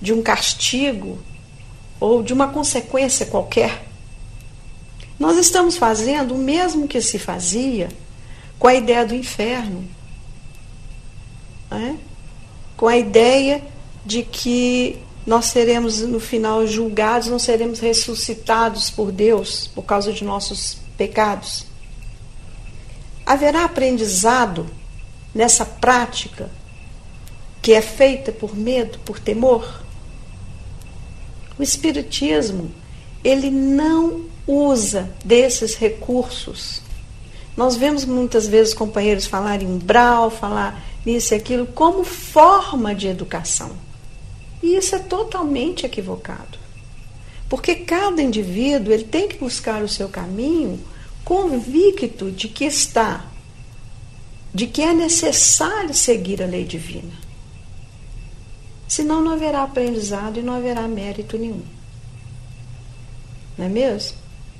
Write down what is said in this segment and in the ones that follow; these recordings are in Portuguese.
de um castigo ou de uma consequência qualquer. Nós estamos fazendo o mesmo que se fazia com a ideia do inferno, né? Com a ideia de que nós seremos no final julgados, não seremos ressuscitados por Deus por causa de nossos pecados. Haverá aprendizado nessa prática que é feita por medo, por temor? O Espiritismo, ele não usa desses recursos. Nós vemos muitas vezes companheiros falarem umbral, falar nisso e aquilo, como forma de educação. E isso é totalmente equivocado. Porque cada indivíduo ele tem que buscar o seu caminho convicto de que é necessário seguir a lei divina. Senão não haverá aprendizado e não haverá mérito nenhum. Não é mesmo?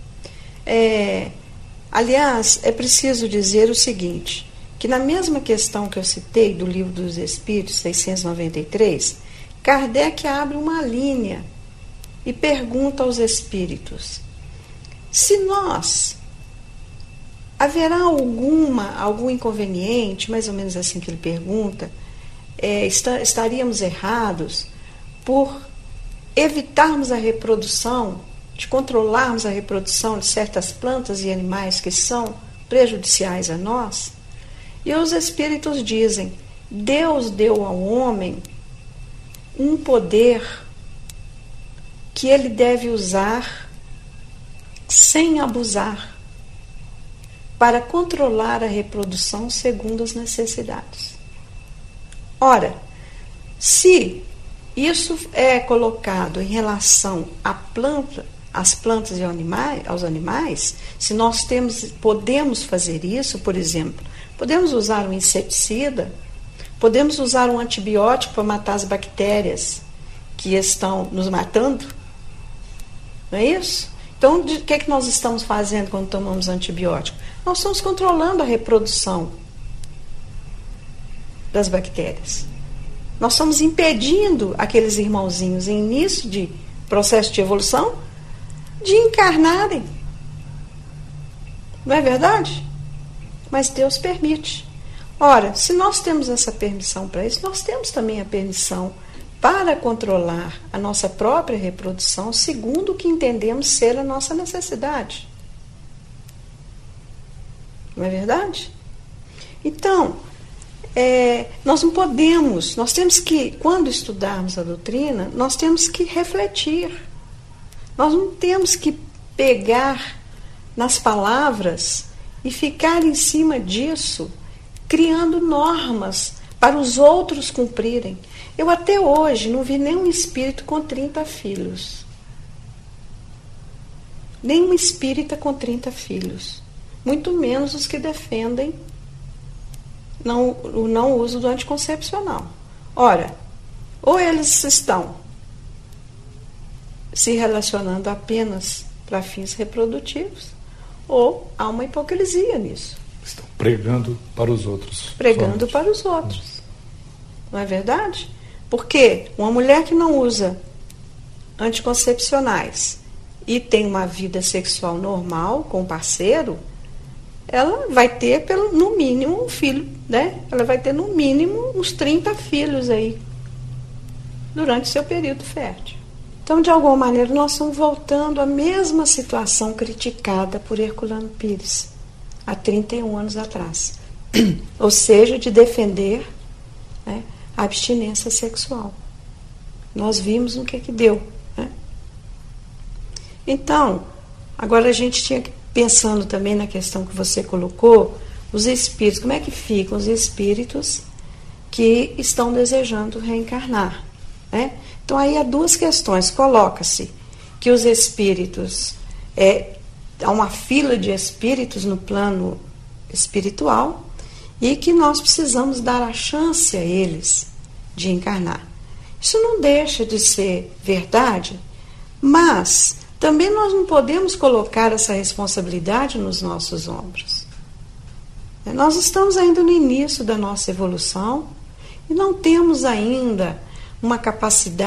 Aliás, é preciso dizer o seguinte, que na mesma questão que eu citei do Livro dos Espíritos, 693, Kardec abre uma linha e pergunta aos espíritos: se nós haverá algum inconveniente, mais ou menos assim que ele pergunta, estaríamos errados por evitarmos a reprodução, de controlarmos a reprodução de certas plantas e animais que são prejudiciais a nós? E os espíritos dizem: Deus deu ao homem um poder que ele deve usar sem abusar para controlar a reprodução segundo as necessidades. Ora, se isso é colocado em relação às plantas e aos animais, se nós podemos fazer isso, por exemplo, podemos usar um inseticida, podemos usar um antibiótico para matar as bactérias que estão nos matando, não é isso? Então, o que é que nós estamos fazendo quando tomamos antibiótico? Nós estamos controlando a reprodução das bactérias. Nós estamos impedindo aqueles irmãozinhos em início de processo de evolução de encarnarem. Não é verdade? Mas Deus permite. Ora, se nós temos essa permissão para isso, nós temos também a permissão para controlar a nossa própria reprodução segundo o que entendemos ser a nossa necessidade. Não é verdade? Então, nós não podemos, nós temos que, quando estudarmos a doutrina, nós temos que refletir. Nós não temos que pegar nas palavras e ficar em cima disso, criando normas para os outros cumprirem. Eu até hoje não vi nenhum espírito com 30 filhos. Nenhum espírita com 30 filhos. Muito menos os que defendem o não uso do anticoncepcional. Ora, ou eles estão se relacionando apenas para fins reprodutivos, ou há uma hipocrisia nisso. Estão pregando para os outros. Pregando para os outros. Não é verdade? Porque uma mulher que não usa anticoncepcionais e tem uma vida sexual normal com o parceiro, ela vai ter, no mínimo, um filho, né? Ela vai ter, no mínimo, uns 30 filhos aí, durante seu período fértil. Então, de alguma maneira, nós estamos voltando à mesma situação criticada por Herculano Pires, há 31 anos atrás. Ou seja, de defender, né, a abstinência sexual. Nós vimos no que deu, né? Então, agora a gente tinha que, pensando também na questão que você colocou, os espíritos, como é que ficam os espíritos que estão desejando reencarnar, né? Então aí há duas questões. Coloca-se que os espíritos, há uma fila de espíritos no plano espiritual e que nós precisamos dar a chance a eles de encarnar. Isso não deixa de ser verdade, mas também nós não podemos colocar essa responsabilidade nos nossos ombros. Nós estamos ainda no início da nossa evolução e não temos ainda uma capacidade